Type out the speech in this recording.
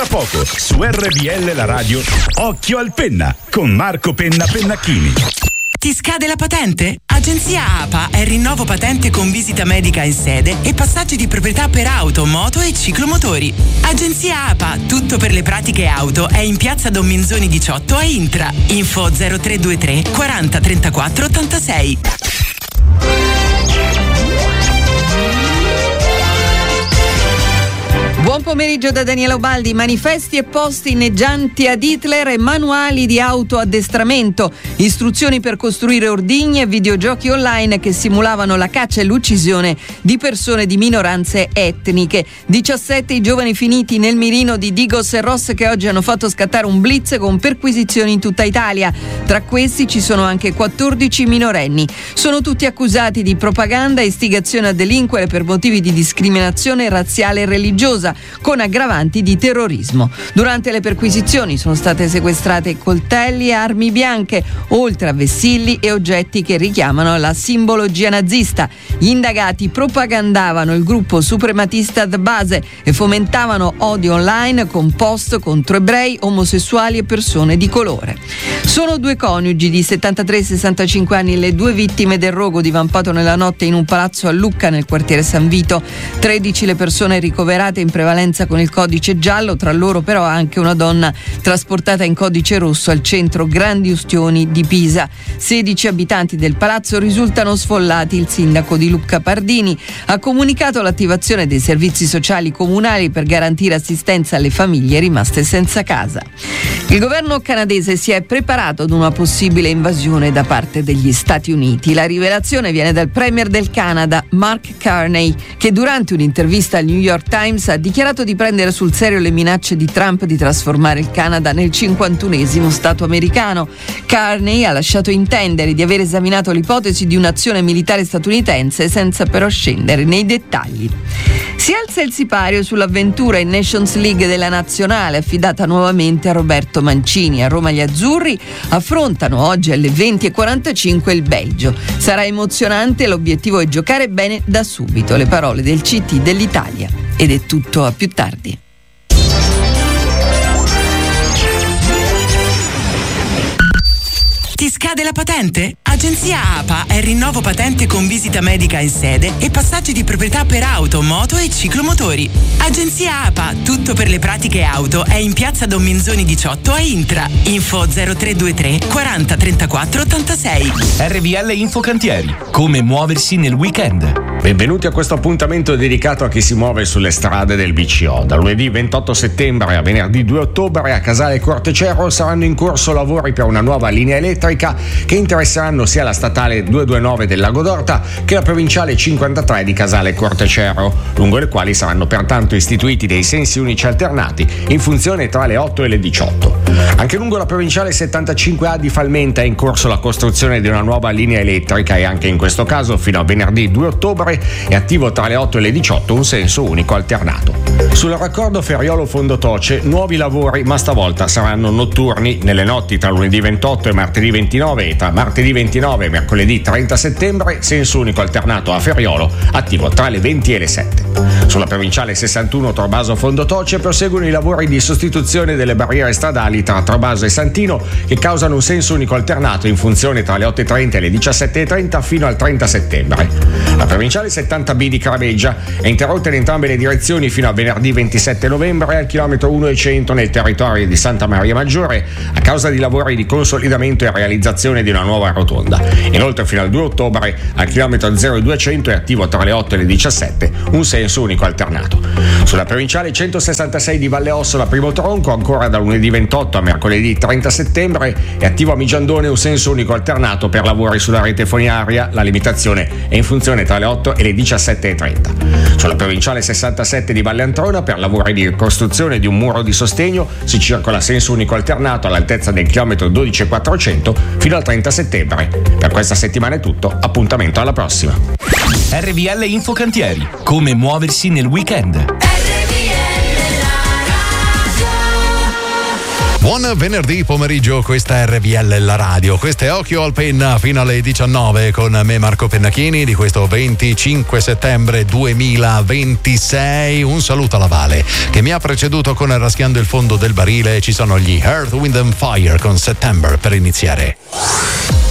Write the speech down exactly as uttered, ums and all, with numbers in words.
poco su R B L la radio Occhio al Penna con Marco Penna Pennacchini. Ti scade la patente? Agenzia A P A è rinnovo patente con visita medica in sede e passaggi di proprietà per auto, moto e ciclomotori. Agenzia A P A, tutto per le pratiche auto, è in piazza Don Minzoni diciotto a Intra. Info zero tre due tre quaranta trentaquattro ottantasei. Buon pomeriggio da Daniela Ubaldi. Manifesti e posti inneggianti ad Hitler e manuali di autoaddestramento, istruzioni per costruire ordigni e videogiochi online che simulavano la caccia e l'uccisione di persone di minoranze etniche. diciassette i giovani finiti nel mirino di Digos e Ross che oggi hanno fatto scattare un blitz con perquisizioni in tutta Italia. Tra questi ci sono anche quattordici minorenni. Sono tutti accusati di propaganda e istigazione a delinquere per motivi di discriminazione razziale e religiosa, con aggravanti di terrorismo. Durante le perquisizioni sono state sequestrate coltelli e armi bianche, oltre a vessilli e oggetti che richiamano la simbologia nazista. Gli indagati propagandavano il gruppo suprematista The Base e fomentavano odio online con post contro ebrei, omosessuali e persone di colore. Sono due coniugi di settantatré e sessantacinque anni le due vittime del rogo divampato nella notte in un palazzo a Lucca nel quartiere San Vito. tredici le persone ricoverate in prevalenza con il codice giallo, tra loro però anche una donna trasportata in codice rosso al centro Grandi Ustioni di Pisa. sedici abitanti del palazzo risultano sfollati. Il sindaco di Lucca Pardini ha comunicato l'attivazione dei servizi sociali comunali per garantire assistenza alle famiglie rimaste senza casa. Il governo canadese si è preparato ad una possibile invasione da parte degli Stati Uniti. La rivelazione viene dal premier del Canada, Mark Carney, che durante un'intervista al New York Times ha dichiarato di prendere sul serio le minacce di Trump di trasformare il Canada nel cinquantunesimo stato americano. Carney ha lasciato intendere di aver esaminato l'ipotesi di un'azione militare statunitense senza però scendere nei dettagli. Si alza il sipario sull'avventura in Nations League della Nazionale, affidata nuovamente a Roberto Mancini. A Roma gli azzurri affrontano oggi alle venti e quarantacinque il Belgio. Sarà emozionante, l'obiettivo è giocare bene da subito. Le parole del C T dell'Italia. Ed è tutto, a più tardi. Ti scade la patente? Agenzia A P A è rinnovo patente con visita medica in sede e passaggi di proprietà per auto, moto e ciclomotori. Agenzia A P A, tutto per le pratiche auto, è in piazza Don Minzoni diciotto a Intra. Info zero tre due tre quaranta trentaquattro ottantasei. R V L Infocantieri. Come muoversi nel weekend. Benvenuti a questo appuntamento dedicato a chi si muove sulle strade del B C O. Da lunedì ventotto settembre a venerdì due ottobre a Casale Cortecero saranno in corso lavori per una nuova linea elettrica che interesseranno sia la statale duecentoventinove del Lago d'Orta che la provinciale cinquantatré di Casale Cortecero, lungo le quali saranno pertanto istituiti dei sensi unici alternati in funzione tra le otto e le diciotto. Anche lungo la provinciale settantacinque A di Falmenta è in corso la costruzione di una nuova linea elettrica e anche in questo caso fino a venerdì due ottobre è attivo tra le otto e le diciotto un senso unico alternato. Sul raccordo Ferriolo-Fondotoce nuovi lavori, ma stavolta saranno notturni nelle notti tra lunedì ventotto e martedì ventinove e tra martedì ventinove e mercoledì trenta settembre senso unico alternato a Ferriolo attivo tra le venti e le sette. Sulla provinciale sessantuno Torbaso-Fondotoce proseguono i lavori di sostituzione delle barriere stradali tra Torbaso e Santino che causano un senso unico alternato in funzione tra le otto e trenta e le diciassette e trenta fino al trenta settembre. La provinciale settanta B di Caraveggia è interrotta in entrambe le direzioni fino a venerdì ventisette novembre al chilometro uno e cento nel territorio di Santa Maria Maggiore a causa di lavori di consolidamento e realizzazione di una nuova rotonda. Inoltre fino al due ottobre al chilometro zero duecento è attivo tra le otto e le diciassette un senso unico alternato. Sulla provinciale centosessantasei di Valle Ossola primo tronco ancora da lunedì ventotto a mercoledì trenta settembre è attivo a Migiandone un senso unico alternato per lavori sulla rete fognaria. La limitazione è in funzione tra le otto e le diciassette e trenta. Sulla provinciale sessantasette di Valle Antrona per lavori di costruzione di un muro di sostegno si circola senso unico alternato all'altezza del chilometro dodici e quattrocento fino al trenta settembre. Per questa settimana è tutto, appuntamento alla prossima. R V L Infocantieri. Come muoversi nel weekend. Buon Buon venerdì pomeriggio, questa è R V L la radio, questo è Occhio al Penna fino alle diciannove con me Marco Pennachini di questo venticinque settembre duemilaventisei. Un saluto alla Vale che mi ha preceduto con Raschiando il fondo del barile. Ci sono gli Earth, Wind and Fire con September per iniziare.